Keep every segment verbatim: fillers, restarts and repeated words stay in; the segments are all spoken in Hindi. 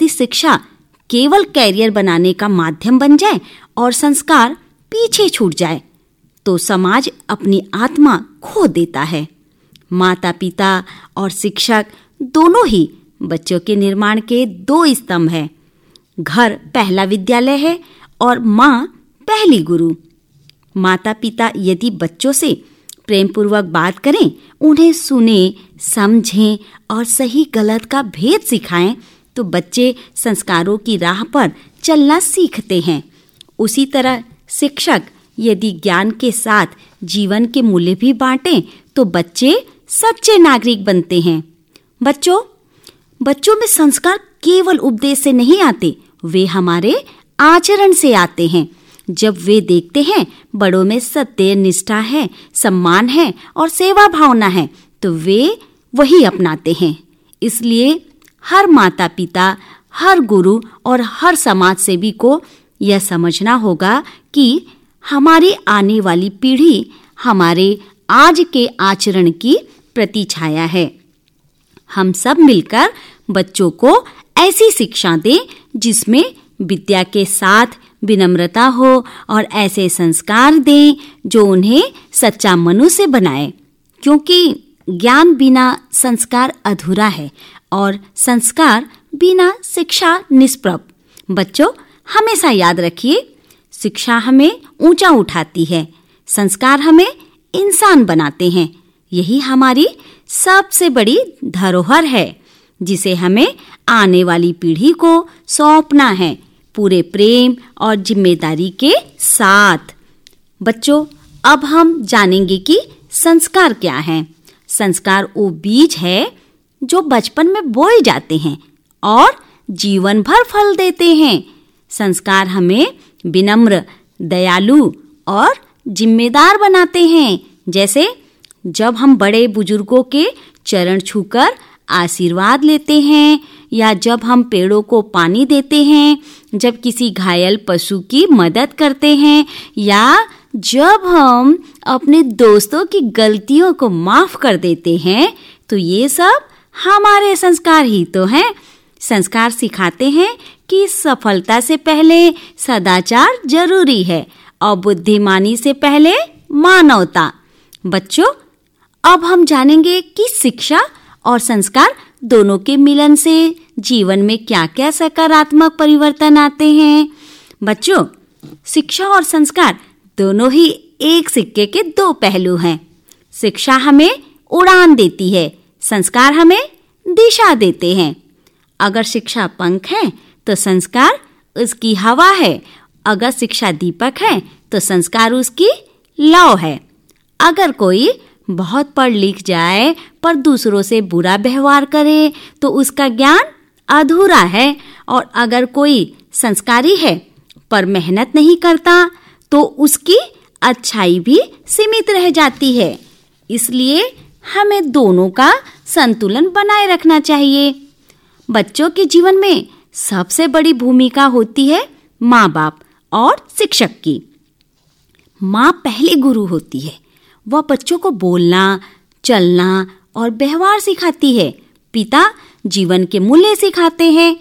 यदि शिक्षा केवल कैरियर बनाने का माध्यम बन जाए और संस्कार पीछे छूट जाए तो समाज अपनी आत्मा खो देता है। माता पिता और शिक्षक दोनों ही बच्चों के निर्माण के दो स्तंभ हैं। घर पहला विद्यालय है और माँ पहली गुरु। माता पिता यदि बच्चों से प्रेम पूर्वक बात करें, उन्हें सुने, समझें और सही गलत का भेद सिखाएं तो बच्चे संस्कारों की राह पर चलना सीखते हैं। उसी तरह शिक्षक यदि ज्ञान के साथ जीवन के मूल्य भी बांटें तो बच्चे सच्चे नागरिक बनते हैं। बच्चों बच्चों में संस्कार केवल उपदेश से नहीं आते, वे हमारे आचरण से आते हैं। जब वे देखते हैं बड़ों में सत्य, निष्ठा है, सम्मान है और सेवा भावना है तो वे वही अपनाते हैं। इसलिए हर माता पिता, हर गुरु और हर समाज सेवी को यह समझना होगा कि हमारी आने वाली पीढ़ी हमारे आज के आचरण की प्रतिछाया है। हम सब मिलकर बच्चों को ऐसी शिक्षा दें जिसमें विद्या के साथ विनम्रता हो और ऐसे संस्कार दें जो उन्हें सच्चा मनुष्य बनाए, क्योंकि ज्ञान बिना संस्कार अधूरा है और संस्कार बिना शिक्षा निष्प्रभ। बच्चों हमेशा याद रखिए, शिक्षा हमें ऊंचा उठाती है, संस्कार हमें इंसान बनाते हैं। यही हमारी सबसे बड़ी धरोहर है जिसे हमें आने वाली पीढ़ी को सौंपना है, पूरे प्रेम और जिम्मेदारी के साथ। बच्चों अब हम जानेंगे कि संस्कार क्या है। संस्कार वो बीज है जो बचपन में बोए जाते हैं और जीवन भर फल देते हैं। संस्कार हमें विनम्र, दयालु और जिम्मेदार बनाते हैं। जैसे जब हम बड़े बुजुर्गों के चरण छूकर आशीर्वाद लेते हैं, या जब हम पेड़ों को पानी देते हैं, जब किसी घायल पशु की मदद करते हैं, या जब हम अपने दोस्तों की गलतियों को माफ कर देते हैं, तो ये सब हमारे संस्कार ही तो हैं। संस्कार सिखाते हैं कि सफलता से पहले सदाचार जरूरी है और बुद्धिमानी से पहले मानवता। बच्चों अब हम जानेंगे कि शिक्षा और संस्कार दोनों के मिलन से जीवन में क्या क्या सकारात्मक परिवर्तन आते हैं। बच्चों शिक्षा और संस्कार दोनों ही एक सिक्के के दो पहलू हैं। शिक्षा हमें उड़ान देती है, संस्कार हमें दिशा देते हैं। अगर शिक्षा पंख है तो संस्कार उसकी हवा है, अगर शिक्षा दीपक है तो संस्कार उसकी लौ है। अगर कोई बहुत पढ़ लिख जाए पर दूसरों से बुरा व्यवहार करे तो उसका ज्ञान अधूरा है, और अगर कोई संस्कारी है पर मेहनत नहीं करता तो उसकी अच्छाई भी सीमित रह जाती है। इसलिए हमें दोनों का संतुलन बनाए रखना चाहिए। बच्चों के जीवन में सबसे बड़ी भूमिका होती है माँ बाप और शिक्षक की। माँ पहले गुरु होती है, वह बच्चों को बोलना, चलना और व्यवहार सिखाती है। पिता जीवन के मूल्य सिखाते हैं,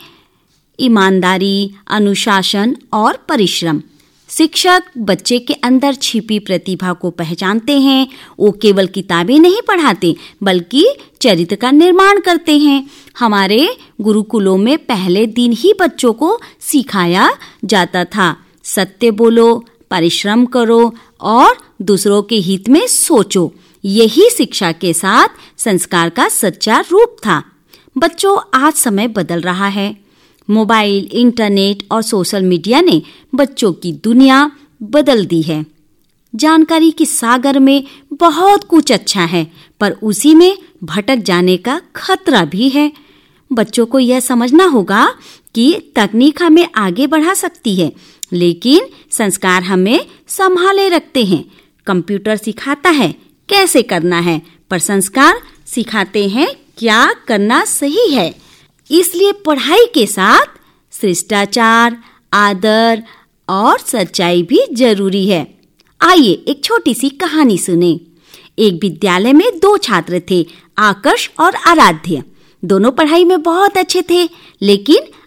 ईमानदारी, अनुशासन और परिश्रम। शिक्षक बच्चे के अंदर छिपी प्रतिभा को पहचानते हैं। वो केवल किताबें नहीं पढ़ाते बल्कि चरित्र का निर्माण करते हैं। हमारे गुरुकुलों में पहले दिन ही बच्चों को सिखाया जाता था, सत्य बोलो, परिश्रम करो और दूसरों के हित में सोचो। यही शिक्षा के साथ संस्कार का सच्चा रूप था। बच्चों आज समय बदल रहा है। मोबाइल, इंटरनेट और सोशल मीडिया ने बच्चों की दुनिया बदल दी है। जानकारी के सागर में बहुत कुछ अच्छा है, पर उसी में भटक जाने का खतरा भी है। बच्चों को यह समझना होगा कि तकनीक हमें आगे बढ़ा सकती है, लेकिन संस्कार हमें संभाले रखते हैं। कंप्यूटर सिखाता है कैसे करना है, पर संस्कार सिखाते हैं क्या करना सही है। इसलिए पढ़ाई के साथ शिष्टाचार, आदर और सच्चाई भी जरूरी है। आइए एक छोटी सी कहानी सुने। एक विद्यालय में दो छात्र थे, आकर्ष और आराध्य। दोनों पढ़ाई में बहुत अच्छे थे, लेकिन